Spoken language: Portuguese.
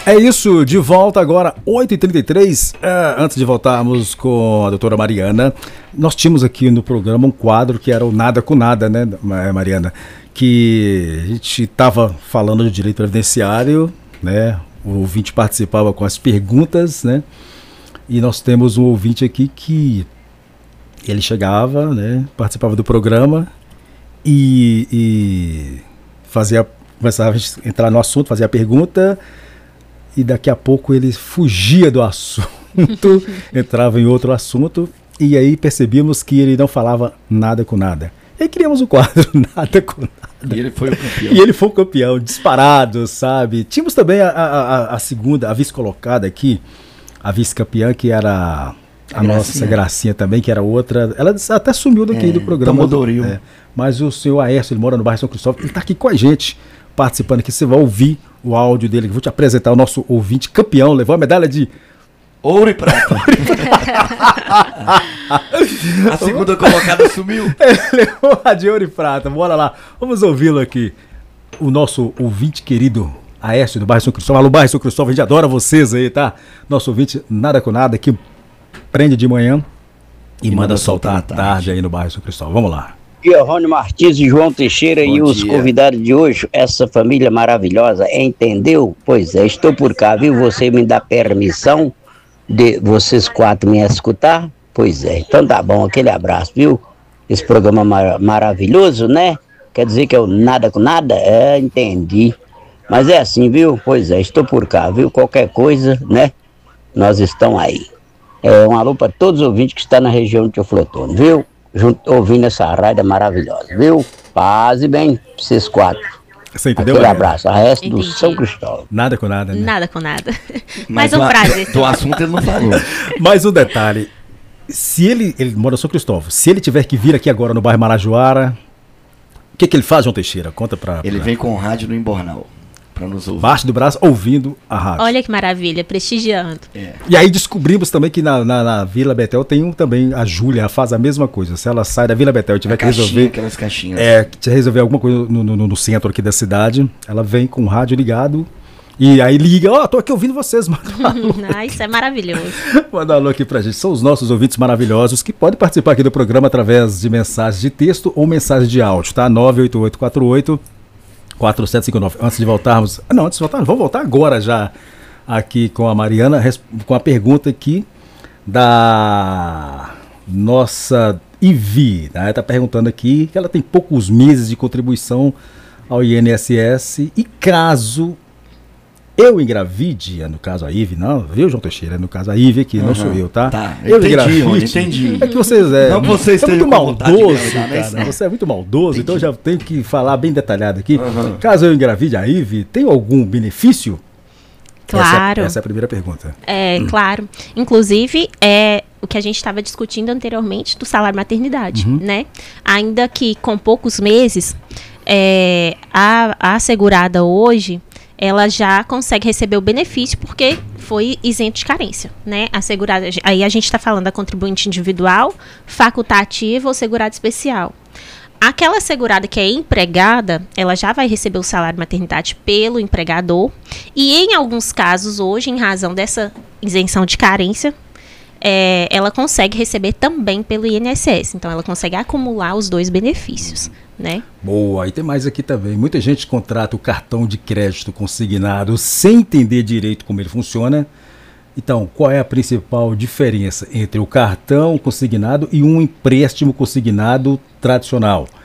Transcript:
É isso, de volta agora, 8h33. Antes de voltarmos com a doutora Mariana, nós tínhamos aqui no programa um quadro que era o Nada com Nada, né, Mariana? Que a gente estava falando de direito previdenciário, né? O ouvinte participava com as perguntas, né? E nós temos um ouvinte aqui que ele chegava, né? Participava do programa e começava a entrar no assunto, fazia a pergunta. E daqui a pouco ele fugia do assunto, entrava em outro assunto, e aí percebíamos que ele não falava nada com nada. E aí criamos o quadro Nada com Nada. E ele foi o campeão. E ele foi o campeão, disparado, sabe? Tínhamos também a segunda, a vice-colocada aqui, a vice-campeã, que era a nossa Gracinha também, que era outra. Ela até sumiu daqui do programa. Tomodoril. Mas o senhor Aércio, ele mora no bairro São Cristóvão, ele está aqui com a gente, participando aqui. Você vai ouvir o áudio dele. Vou te apresentar o nosso ouvinte campeão, levou a medalha de ouro e prata. A segunda colocada sumiu. Levou a de ouro e prata. Bora lá, vamos ouvi-lo aqui. O nosso ouvinte querido Aércio do bairro São Cristóvão. Alô, bairro São Cristóvão, a gente adora vocês aí, tá? Nosso ouvinte Nada com Nada, que prende de manhã e manda soltar à tarde aí no bairro São Cristóvão. Vamos lá. Aqui é Rony Martins e João Teixeira. Bom e os dia. Convidados de hoje, essa família maravilhosa, entendeu? Pois é, estou por cá, viu? Você me dá permissão de vocês quatro me escutar? Pois é, então tá bom, aquele abraço, viu? Esse programa maravilhoso, né? Quer dizer que eu nada com nada? Entendi. Mas é assim, viu? Pois é, estou por cá, viu? Qualquer coisa, né? Nós estamos aí. Um alô para todos os ouvintes que estão na região de Teoflotone, viu? Ouvindo essa rádio maravilhosa, viu? Paz e bem pra vocês quatro. Você entendeu? Aquele abraço, a resto do Entendi. São Cristóvão. Nada com nada, né? Nada com nada. Mas Mais um prazer. Do assunto ele não falou. Mais um detalhe. Se ele mora em São Cristóvão, se ele tiver que vir aqui agora no bairro Marajoara, o que ele faz, João Teixeira? Conta pra... Ele vem com o rádio no Embornal pra nos ouvir. Baixo do braço, ouvindo a rádio. Olha que maravilha, prestigiando. E aí descobrimos também que na Vila Betel tem também a Júlia, ela faz a mesma coisa. Se ela sai da Vila Betel e tiver que resolver... Aquelas caixinhas. Que resolver alguma coisa no centro aqui da cidade, ela vem com o rádio ligado e aí liga, tô aqui ouvindo vocês, manda um alô. Isso é maravilhoso. Manda um alô aqui pra gente. São os nossos ouvintes maravilhosos que podem participar aqui do programa através de mensagens de texto ou mensagens de áudio, tá? 98848-4759. Antes de voltarmos... antes de voltar, vamos voltar agora já aqui com a Mariana, com a pergunta aqui da nossa Ivi. Ela está perguntando aqui que ela tem poucos meses de contribuição ao INSS e caso eu engravide, no caso a Ive, não, viu, João Teixeira? No caso a Ive aqui, não sou eu, tá? Eu entendi. É que vocês não, você é muito maldoso, cara. cara. Você é muito maldoso, Entendi. então eu já tenho que falar bem detalhado aqui. Caso eu engravide a Ive, tem algum benefício? Claro. Essa é a primeira pergunta. Claro. Inclusive, o que a gente estava discutindo anteriormente do salário maternidade, né? Ainda que com poucos meses, a segurada hoje, ela já consegue receber o benefício porque foi isento de carência, né? A segurada, aí a gente está falando da contribuinte individual, facultativa ou segurada especial. Aquela segurada que é empregada, ela já vai receber o salário maternidade pelo empregador e em alguns casos hoje, em razão dessa isenção de carência, ela consegue receber também pelo INSS. Então, ela consegue acumular os dois benefícios, né? Boa, e tem mais aqui também. Muita gente contrata o cartão de crédito consignado sem entender direito como ele funciona. Então, qual é a principal diferença entre o cartão consignado e um empréstimo consignado tradicional?